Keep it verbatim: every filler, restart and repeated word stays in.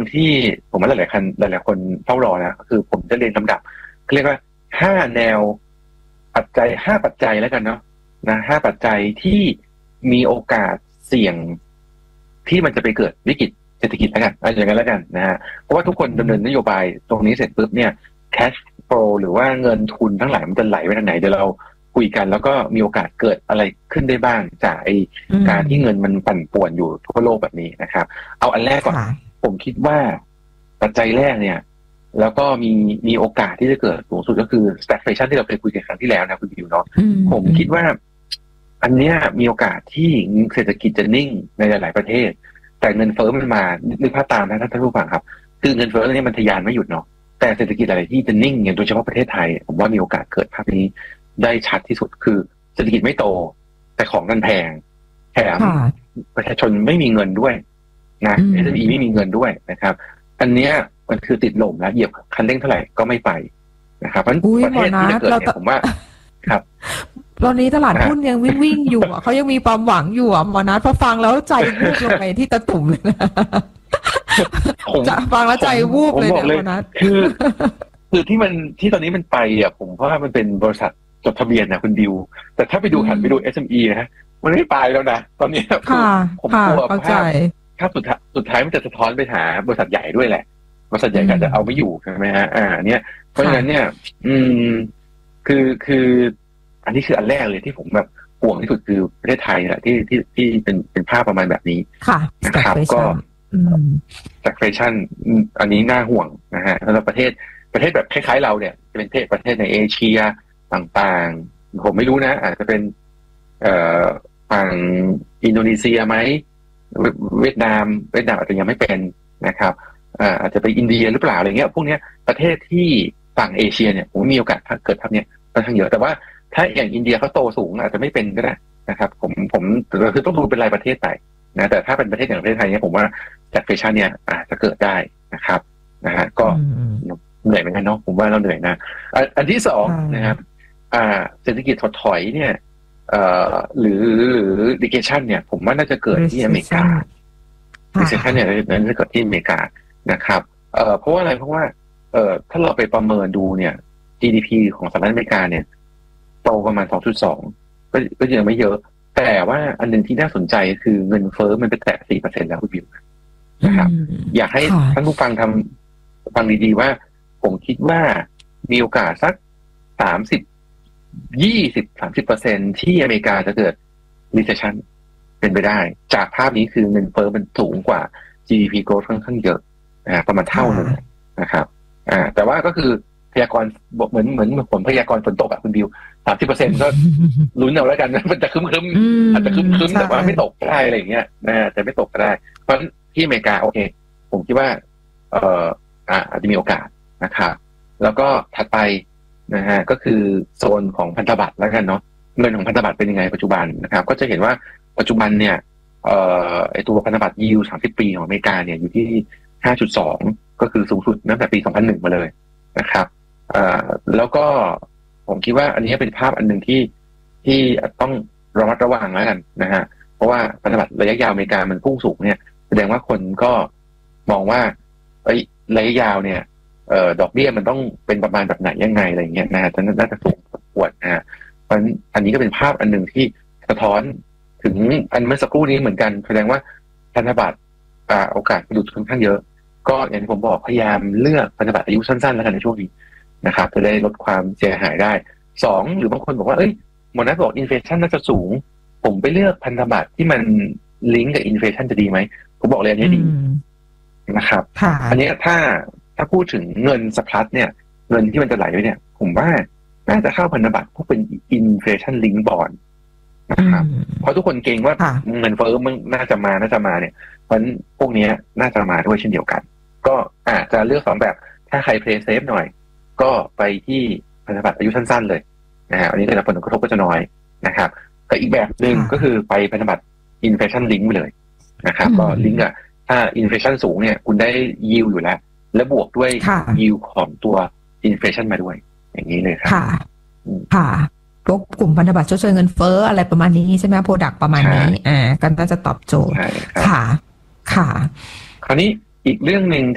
ที่ผมว่าหลายๆคนหลายๆคนเฝ้ารอนะคือผมจะเรียนลำดับเรียกว่าห้าแนวปัจจัยห้าปัจจัยแล้วกันเนาะนะห้าปัจจัยที่มีโอกาสเสี่ยงที่มันจะไปเกิดวิกฤตเศรษฐกิจแล้วกันอะไรอย่างนั้นแล้วกันนะฮะเพราะว่าทุกคนดำเนินนโยบายตรงนี้เสร็จปุ๊บเนี่ย cash flow หรือว่าเงินทุนทั้งหลายมันจะไหลไปทางไหนเดี๋ยวเราคุยกันแล้วก็มีโอกาสเกิดอะไรขึ้นได้บ้างจากไอ้การที่เงินมันปั่นป่วนอยู่ทั่วโลกแบบนี้นะครับเอาอันแรกก่อนผมคิดว่าปัจจัยแรกเนี่ยแล้วก็มีมีโอกาสที่จะเกิดสูงสุดก็คือ stagflation ที่เราเคยคุยกันครั้งที่แล้วนะคุณบิวเนาะผมคิดว่าอันเนี้ยมีโอกาสที่เศรษฐกิจจะนิ่งในหลายๆประเทศแต่เงินเฟ้อมันมานึกภาพตามนะท่านผู้ฟังครับคือเงินเฟ้อเนี่ยมันทะยานไม่หยุดเนาะแต่เศรษฐกิจอะไรที่จะนิ่งอย่างโดยเฉพาะประเทศไทยผมว่ามีโอกาสเกิดภาพนี้ได้ชัดที่สุดคือเศรษฐกิจไม่โตแต่ของมันแพงแถมประชาชนไม่มีเงินด้วยนะ เอส เอ็ม อี ไม่มีเงินด้วยนะครับอันเนี้ยมันคือติดลมแล้วเหยียบคันเร่งเท่าไหร่ก็ไม่ไปนะครับเพราะประเทศที่จะเกิดเนี่ยผมว่าครับตอนนี้ตลาดหุ้นยังวิ่งวิ่งอยู่อ่ะเขายังมีความหวังอยู่อ่ะหมอนัทพอฟังแล้วใจวูบลงไปที่ตะตุ่มเลยนะจะฟังแล้วใจวูบเลยเนี่ยหมอนัทคือคือที่มันที่ตอนนี้มันไปอ่ะผมเพราะว่ามันเป็นบริษัทจดทะเบียนนะคุณดิวแต่ถ้าไปดูหันไปดู เอส เอ็ม อี นะฮะมันไม่ไปแล้วนะตอนนี้ผมกลัวภาพภาพสุดท้ายสุดท้ายมันจะสะท้อนไปหาบริษัทใหญ่ด้วยแหละบริษัทใหญ่ก็จะเอาไม่อยู่ใช่ไหมฮะอ่าเนี่ยเพราะฉะนั้นเนี่ยอืมคือคืออันนี้คืออันแรกเลยที่ผมแบบห่วงที่สุดคือประเทศไทยแหละที่ที่ที่เป็นเป็นภาพประมาณแบบนี้นะครับก็จากเฟชั่นอันนี้น่าห่วงนะฮะแล้วประเทศประเทศแบบคล้ายๆเราเนี่ยจะเป็นประเทศประเทศในเอเชียต่างๆผมไม่รู้นะอาจจะเป็นเอ่อฝั่งอินโดนีเซียไหมเวียดนามเวียดนามอาจจะยังไม่เป็นนะครับอาจจะไปอินเดียหรือเปล่าอะไรเงี้ยพวกนี้ประเทศที่ฝั่งเอเชียเนี่ยผมมีโอกาสเกิดภาพเนี้ยค่อนข้างเยอะแต่ว่าถ้าอย่างอินเดียเขาโตสูงอาจจะไม่เป็นก็ได้นะครับผมผมคือต้องดูเป็นรายประเทศไปนะแต่ถ้าเป็นประเทศอย่างประเทศไทยเนี่ยผมว่าจากเฟชั่นเนี่ยอาจจะเกิดได้นะครับนะฮะก็เหนื่อยเหมือนกันเนาะผมว่าเราเหนื่อยนะอันที่สองนะครับอ่าเศรษฐกิจถดถอยเนี่ยเอ่อหรือหรือ recession เนี่ยผมว่าน่าจะเกิดที่อเมริกา recession เนี่ยน่าจะเกิดที่อเมริกานะครับเอ่อเพราะว่าอะไรเพราะว่าเอ่อถ้าเราไปประเมินดูเนี่ย จี ดี พี ของสหรัฐอเมริกาเนี่ยโตประมาณ สองจุดสอง ก็ก็ยังไม่เยอะแต่ว่าอันนึงที่น่าสนใจคือเงินเฟ้อมันไปแตะ สี่เปอร์เซ็นต์ แล้วคุณบิวนะครับอยากให้ท่านผู้ฟังทำฟังดีๆว่าผมคิดว่ามีโอกาสสักสามสิบ ยี่สิบ สามสิบเปอร์เซ็นต์ ที่อเมริกาจะเกิด recession เป็นไปได้จากภาพนี้คือเงินเฟ้อมันสูงกว่า จี ดี พี growth ค่อนข้างเยอะอ่าประมาณเท่านึงนะครับอ่าแต่ว่าก็คือพยากรณ์เหมือนเหมือนผลพยากรณ์ฝนตกอะคุณบิว สามสิบเปอร์เซ็นต์ ก็ลุ้นเอาแล้วกันมันจะครึ้มๆอาจจะครึ้มๆแต่ว่าไม่ตกก็ได้อะไรอย่างเงี้ยนะแต่ไม่ตกก็ได้เพราะที่อเมริกาโอเคผมคิดว่าเอ่ออ่าอาจจะมีโอกาสนะครับแล้วก็ถัดไปนะฮะก็คือโซนของพันธบัตรแล้วกันเนาะเงินของพันธบัตรเป็นยังไงปัจจุบันนะครับก็จะเห็นว่าปัจจุบันเนี่ยเอ่อไอตัวพันธบัตร yield สามสิบปีของอเมริกาเนี่ยอยู่ที่ ห้าจุดสอง ก็คือสูงสุดตั้งแต่ปีสองพันหนึ่งมาเลยนะครับเอ่อแล้วก็ผมคิดว่าอันนี้เป็นภาพอันนึงที่ที่ต้องระมัดระวังแล้วกันนะฮะเพราะว่าพันธบัตรระยะยาวอเมริกามันพุ่งสูงเนี่ยแสดงว่าคนก็มองว่าไอ้ระยะยาวเนี่ยเอ่อดอกเบี้ยมันต้องเป็นประมาณแบบไหนยังไงอะไรเงี้ยนะฮะน่าจะสูงพอสมควรนะฮะเพราะฉะนั้นอันนี้ก็เป็นภาพอันหนึ่งที่สะท้อนถึงอันเมื่อสักครู่นี้เหมือนกันแสดงว่าพันธบัตรอ่าโอกาสหลุดค่อนข้างเยอะก็อย่างที่ผมบอกพยายามเลือกพันธบัตรอายุสั้นๆแล้วกันในช่วงนี้นะครับจะได้ลดความเสียหายได้สองหรือบางคนบอกว่าเอ้ยหมอนัทบอกอินเฟลชันน่าจะสูงผมไปเลือกพันธบัตรที่มันลิงก์กับอินเฟลชันจะดีไหมผมบอกเลยอันนี้ดีนะครับอันนี้ถ้าถ้าพูดถึงเงินสะพัดเนี่ยเงินที่มันจะไหลไปเนี่ยผมว่าน่าจะเข้าพันธบัตรพวกเป็นอินเฟลชันลิงก์บอนด์นะครับเพราะทุกคนเกรงว่าเงินเฟ้อมันน่าจะมาน่าจะมาเนี่ยเพราะพวกนี้น่าจะมาด้วยเช่นเดียวกันก็อาจจะเลือกสองแบบถ้าใครเพลย์เซฟหน่อยก็ไปที่พันธบัตรอายุสั้นๆเลยนะฮะอันนี้ได้รับผลกระทบก็จะน้อยนะครับแต่อีกแบบหนึ่งก็คือไปพันธบัตรอินเฟลชันลิงก์ไปเลยนะครับก็ลิงก์อะถ้าอินเฟลชันสูงเนี่ยคุณได้ยิวอยู่แล้วและบวกด้วยยิวของตัวอินเฟลชันมาด้วยอย่างนี้เลยครับค่ะค่ะพวกกลุ่มพันธบัตรชดเชยเงินเฟ้ออะไรประมาณนี้ใช่ไหมโปรดักต์ประมาณนี้อ่าก็น่าจะตอบโจทย์ค่ะค่ะคราวนี้อีกเรื่องหนึ่ง